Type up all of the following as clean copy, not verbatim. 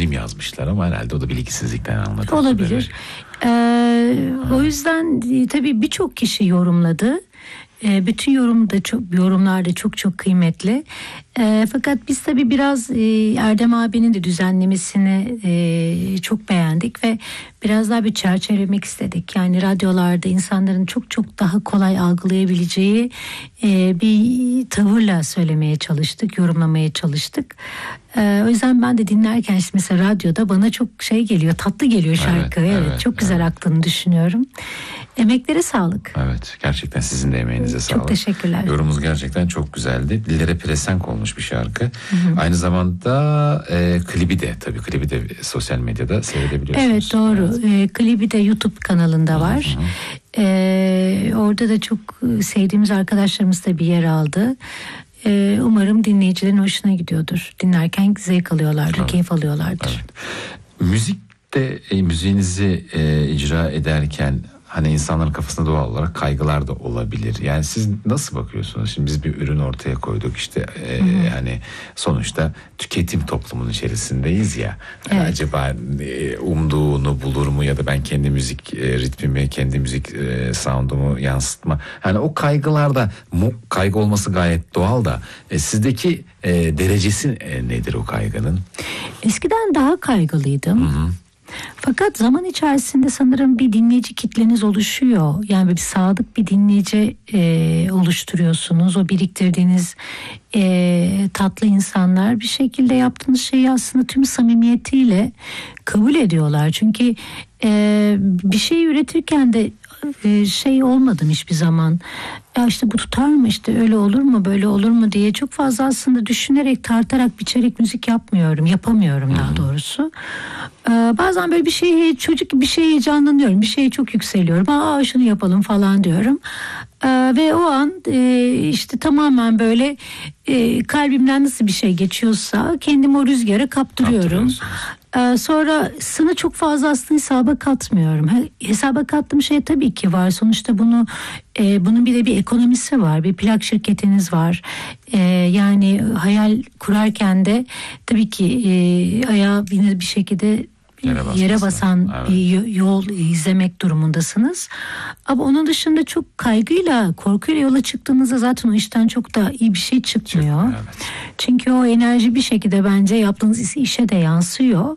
anonim yazmışlar ama herhalde o da bilgisizlikten anladım. Olabilir. O yüzden tabii birçok kişi yorumladı. Bütün yorumlar da çok kıymetli. Fakat biz tabii biraz Erdem abinin de düzenlemesini çok beğendik ve biraz daha bir çerçevelemek istedik. Yani radyolarda insanların çok daha kolay algılayabileceği bir tavırla söylemeye çalıştık, yorumlamaya çalıştık. O yüzden ben de dinlerken işte mesela radyoda bana çok geliyor, tatlı geliyor şarkı. Evet, çok güzel aktığını düşünüyorum. Emeklere sağlık. Evet, gerçekten sizin de emeğinize sağlık. Çok teşekkürler. Yorumunuz gerçekten çok güzeldi. Dillere pelesenk olmuş bir şarkı. Aynı zamanda klibi de sosyal medyada seyredebiliyorsunuz. Evet, doğru. Evet. Klibi de YouTube kanalında var. Orada da çok sevdiğimiz arkadaşlarımız da bir yer aldı. Umarım dinleyicilerin hoşuna gidiyordur. Dinlerken zevk alıyorlardır, keyif alıyorlardır. Evet. Müziğinizi icra ederken hani insanların kafasında doğal olarak kaygılar da olabilir. Yani siz nasıl bakıyorsunuz? Şimdi biz bir ürün ortaya koyduk işte yani sonuçta tüketim toplumunun içerisindeyiz ya. Evet. Acaba umduğunu bulur mu ya da ben kendi müzik ritmimi, kendi müzik sound'umu yansıtma. Hani o kaygılarda kaygı olması gayet doğal da sizdeki derecesi nedir o kaygının? Eskiden daha kaygılıydım. Fakat zaman içerisinde sanırım bir dinleyici kitleniz oluşuyor. Yani bir sadık bir dinleyici oluşturuyorsunuz. O biriktirdiğiniz tatlı insanlar bir şekilde yaptığınız şeyi aslında tüm samimiyetiyle kabul ediyorlar. Çünkü bir şey üretirken de olmadım hiçbir zaman. Ya işte bu tutar mı, işte öyle olur mu, böyle olur mu diye çok fazla aslında düşünerek, tartarak, biçerek müzik yapamıyorum daha doğrusu. Bazen böyle çocuk gibi bir şeye heyecanlanıyorum, bir şeye çok yükseliyorum. Şunu yapalım falan diyorum. Ve o an işte tamamen böyle kalbimden nasıl bir şey geçiyorsa kendimi o rüzgara kaptırıyorum. Sonrasını çok fazla aslında hesaba katmıyorum. Hesaba kattığım şey tabii ki var. Sonuçta bunun bir de bir ekonomisi var. Bir plak şirketiniz var. Yani hayal kurarken de tabii ki ayağı bir şekilde yere basan bir yol izlemek durumundasınız. Ama onun dışında çok kaygıyla, korkuyla yola çıktığınızda zaten o işten çok da iyi bir şey çıkmıyor. Evet. Çünkü o enerji bir şekilde bence yaptığınız işe de yansıyor.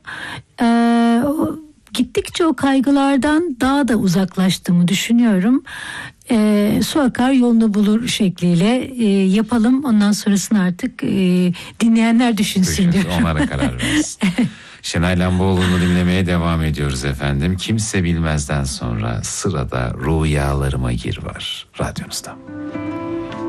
Gittikçe o kaygılardan daha da uzaklaştığımı düşünüyorum. Su akar yolunu bulur şekliyle yapalım. Ondan sonrasını artık dinleyenler düşünsün diyorum. Onlara karar versin. Şenay Lamboğlu'nu dinlemeye devam ediyoruz efendim. Kimse bilmezden sonra sırada Rüyalarıma Gir var radyonuzda.